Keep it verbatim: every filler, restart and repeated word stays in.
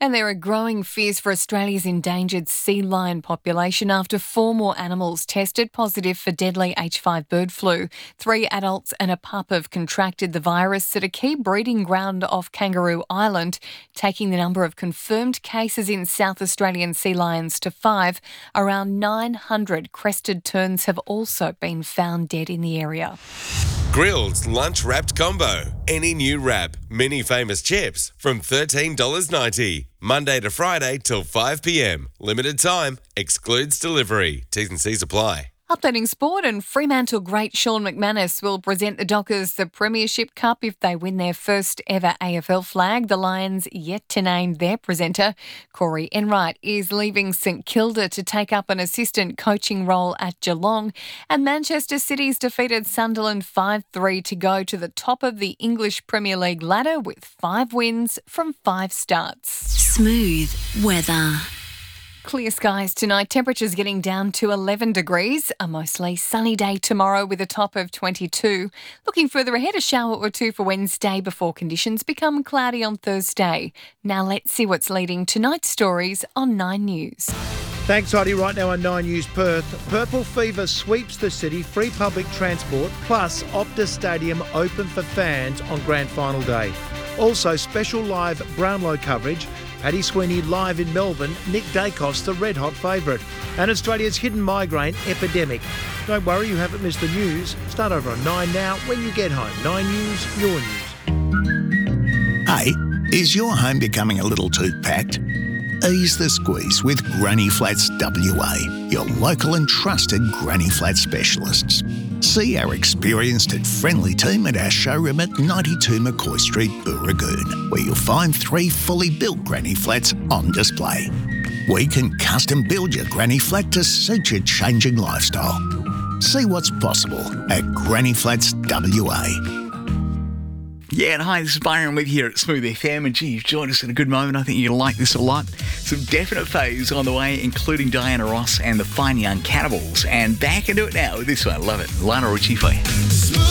And there are growing fears for Australia's endangered sea lion population after four more animals tested positive for deadly H five bird flu. Three adults and a pup have contracted the virus at a key breeding ground off Kangaroo Island, taking the number of confirmed cases in South Australian sea lions to five. Around nine hundred crested terns have also been found dead in the area. Grilled lunch wrapped combo. Any new wrap, mini famous chips from thirteen dollars ninety. Monday to Friday till five p.m. Limited time. Excludes delivery. T's and C's apply. Updating sport, and Fremantle great Sean McManus will present the Dockers the Premiership Cup if they win their first ever A F L flag. The Lions yet to name their presenter. Corey Enright is leaving St Kilda to take up an assistant coaching role at Geelong. And Manchester City's defeated Sunderland five three to go to the top of the English Premier League ladder with five wins from five starts. Smooth weather. Clear skies tonight, temperatures getting down to eleven degrees. A mostly sunny day tomorrow with a top of twenty-two. Looking further ahead, a shower or two for Wednesday before conditions become cloudy on Thursday. Now let's see what's leading tonight's stories on Nine News. Thanks, Heidi. Right now on Nine News Perth, purple fever sweeps the city, free public transport, plus Optus Stadium open for fans on Grand Final Day. Also, special live Brownlow coverage. Paddy Sweeney live in Melbourne, Nick Dacos the red-hot favourite. And Australia's hidden migraine epidemic. Don't worry, you haven't missed the news. Start over on Nine now when you get home. Nine News, your news. Hey, is your home becoming a little too packed? Ease the squeeze with Granny Flats W A, your local and trusted Granny Flat specialists. See our experienced and friendly team at our showroom at ninety-two McCoy Street, Booragoon, where you'll find three fully built Granny Flats on display. We can custom build your Granny Flat to suit your changing lifestyle. See what's possible at Granny Flats W A. Yeah, and hi, this is Byron with you here at Smooth F M, and gee, you've joined us at a good moment. I think you'll like this a lot. Some definite faves on the way, including Diana Ross and the Fine Young Cannibals. And back into it now with this one. Love it. Lionel Richie for you.